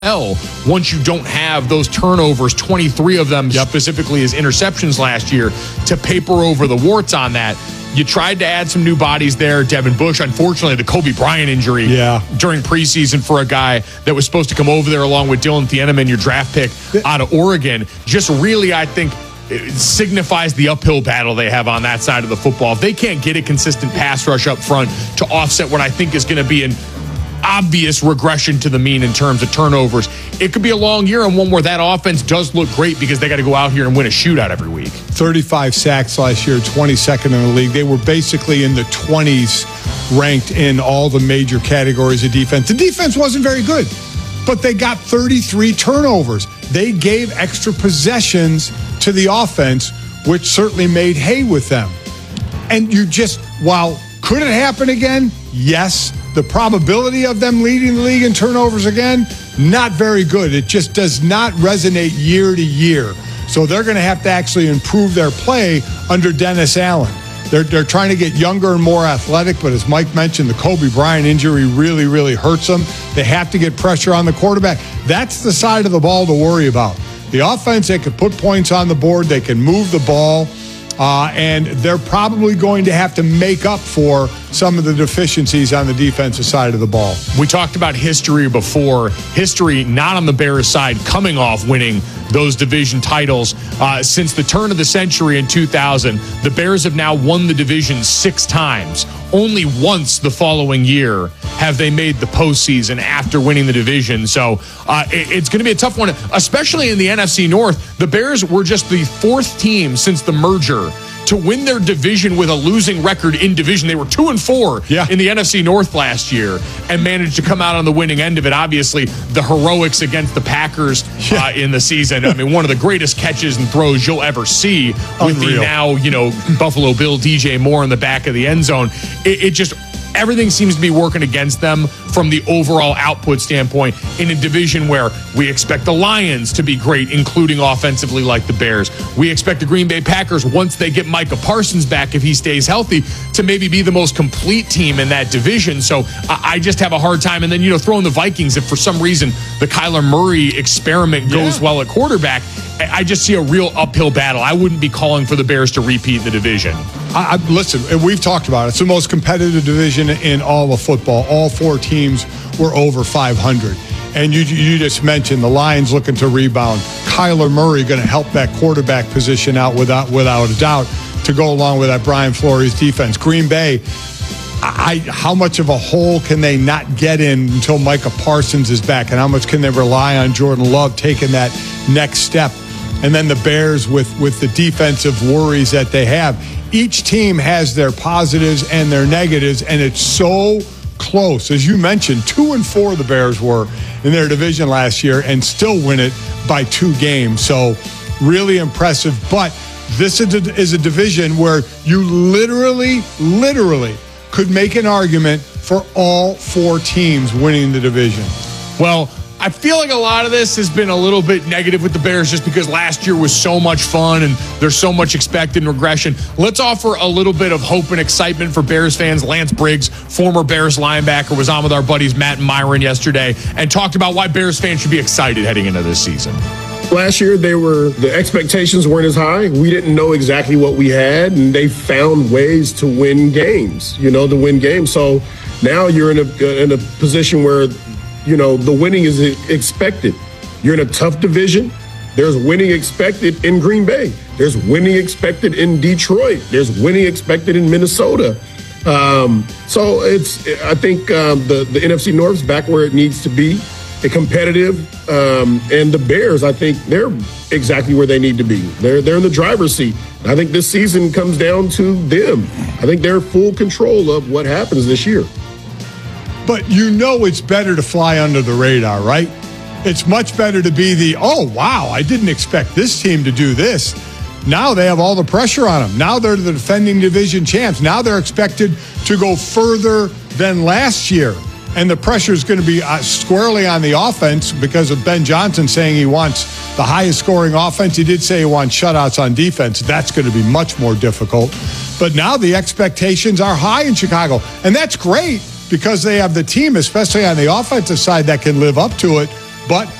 once you don't have those turnovers, 23 of them specifically as interceptions last year, to paper over the warts on that. You tried to add some new bodies there. Devin Bush, unfortunately, the Kobe Bryant injury during preseason for a guy that was supposed to come over there along with Dylan Thieneman, your draft pick out of Oregon, just really, I think, it signifies the uphill battle they have on that side of the football. If they can't get a consistent pass rush up front to offset what I think is going to be an obvious regression to the mean in terms of turnovers, it could be a long year and one where that offense does look great because they got to go out here and win a shootout every week. 35 sacks last year, 22nd in the league. They were basically in the 20s ranked in all the major categories of defense. The defense wasn't very good, but they got 33 turnovers. They gave extra possessions to the offense, which certainly made hay with them. And while could it happen again? Yes. The probability of them leading the league in turnovers again, not very good. It just does not resonate year to year. So they're going to have to actually improve their play under Dennis Allen. They're trying to get younger and more athletic, but as Mike mentioned, the Kobe Bryant injury really, really hurts them. They have to get pressure on the quarterback. That's the side of the ball to worry about. The offense, they can put points on the board. They can move the ball. And they're probably going to have to make up for some of the deficiencies on the defensive side of the ball. We talked about history before. History not on the Bears side, coming off winning those division titles. Since the turn of the century in 2000, the Bears have now won the division 6 times. Only once the following year have they made the postseason after winning the division. So it's going to be a tough one, especially in the NFC North. The Bears were just the 4th team since the merger to win their division with a losing record in division. They were 2-4 in the NFC North last year and managed to come out on the winning end of it. Obviously, the heroics against the Packers in the season. I mean, one of the greatest catches and throws you'll ever see with the now, Buffalo Bill DJ Moore in the back of the end zone. It just... Everything seems to be working against them from the overall output standpoint in a division where we expect the Lions to be great, including offensively like the Bears. We expect the Green Bay Packers, once they get Micah Parsons back, if he stays healthy, to maybe be the most complete team in that division. So I just have a hard time. And then, throwing the Vikings, if for some reason the Kyler Murray experiment goes well at quarterback, I just see a real uphill battle. I wouldn't be calling for the Bears to repeat the division. Listen, we've talked about it. It's the most competitive division in all of football. All 4 teams were over 500. And you just mentioned the Lions looking to rebound. Kyler Murray going to help that quarterback position out without a doubt to go along with that Brian Flores defense. Green Bay, how much of a hole can they not get in until Micah Parsons is back? And how much can they rely on Jordan Love taking that next step? And then the Bears with the defensive worries that they have. Each team has their positives and their negatives, and it's so close. As you mentioned, 2-4 the Bears were in their division last year and still win it by 2 games. So really impressive. But this is a division where you literally could make an argument for all 4 teams winning the division. Well, I feel like a lot of this has been a little bit negative with the Bears just because last year was so much fun and there's so much expected regression. Let's offer a little bit of hope and excitement for Bears fans. Lance Briggs, former Bears linebacker, was on with our buddies Matt and Myron yesterday and talked about why Bears fans should be excited heading into this season. Last year, the expectations weren't as high. We didn't know exactly what we had, and they found ways to win games, So now you're in a position where the winning is expected. You're in a tough division. There's winning expected in Green Bay. There's winning expected in Detroit. There's winning expected in Minnesota. So I think the NFC North's back where it needs to be, competitive. And the Bears, I think they're exactly where they need to be. They're in the driver's seat. I think this season comes down to them. I think they're full control of what happens this year. But it's better to fly under the radar, right? It's much better to be I didn't expect this team to do this. Now they have all the pressure on them. Now they're the defending division champs. Now they're expected to go further than last year. And the pressure is going to be squarely on the offense because of Ben Johnson saying he wants the highest scoring offense. He did say he wants shutouts on defense. That's going to be much more difficult. But now the expectations are high in Chicago. And that's great, because they have the team, especially on the offensive side, that can live up to it. But